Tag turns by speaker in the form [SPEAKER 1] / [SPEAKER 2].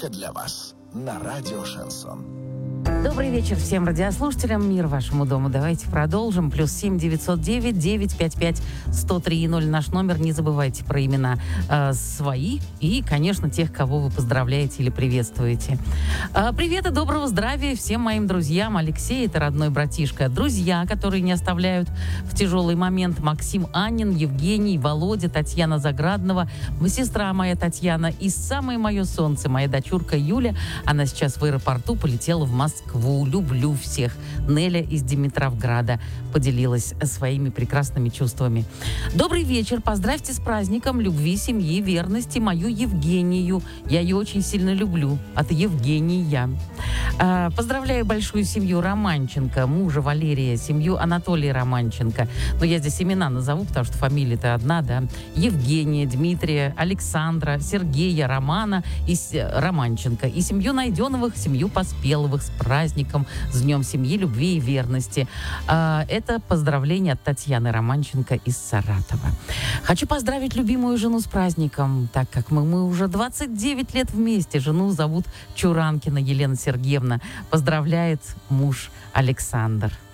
[SPEAKER 1] только для вас на радио «Шансон».
[SPEAKER 2] Добрый вечер всем радиослушателям. Мир вашему дому. Давайте продолжим. +7 909 955 1030 наш номер. Не забывайте про имена свои и, конечно, тех, кого вы поздравляете или приветствуете. Привет и доброго здравия всем моим друзьям. Алексей, это родной братишка. Друзья, которые не оставляют в тяжелый момент. Максим Аннин, Евгений, Володя, Татьяна Заградного, сестра моя Татьяна и самое мое солнце, моя дочурка Юля. Она сейчас в аэропорту полетела в Москву. Люблю всех. Неля из Димитровграда поделилась своими прекрасными чувствами. Добрый вечер. Поздравьте с праздником любви, семьи, верности мою Евгению. Я ее очень сильно люблю. От Евгения. Поздравляю большую семью Романченко, мужа Валерия, семью Анатолия Романченко. Но я здесь имена назову, потому что фамилия-то одна, да. Евгения, Дмитрия, Александра, Сергея, Романа и Романченко. И семью Найденовых, семью Поспеловых с праздником, с Днем семьи, любви и верности. Это поздравление от Татьяны Романченко из Саратова. Хочу поздравить любимую жену с праздником, так как мы уже 29 лет вместе. Жену зовут Чуранкина Елена Сергеевна. Поздравляет муж Александр.